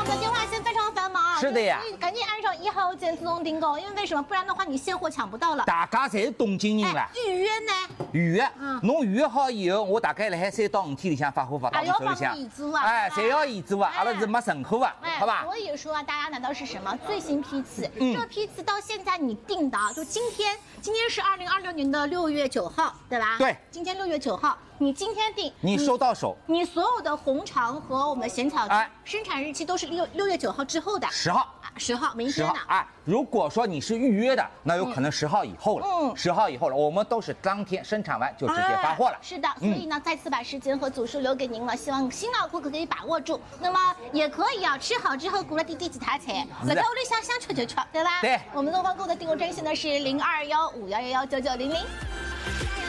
们的电话线非常繁忙啊， 是的呀， 所以赶紧按上1号键自动订购，因为为什么？不然的话你现货抢不到了。 大家侪是东京人了。 预约呢？ 预约，侬预约好以后，我大概辣海3到5天里向发货发到你手里向。侪要验资啊，阿拉是没存货啊，好吧？ 所以说啊，大家拿到是什么最新批次？这个批次到现在你订的，就今天是2026年的6月9号，对吧？ 对， 今天6月9号，你今天订， 你收到手， 你所有的红肠和我们咸草鸡生产日期都是6月9号之后的 10号。 10号，明天的啊！如果说你是预约的，那有可能10号以后了。10号以后了，我们都是当天生产完就直接发货了。 是的，所以呢，再次把时间和组数留给您了，希望新老顾客可以把握住。那么也可以啊，吃好之后鼓了滴几塔菜，在屋里想吃就吃，对吧？ 对。 我们东方购的订购专线呢是021511199900。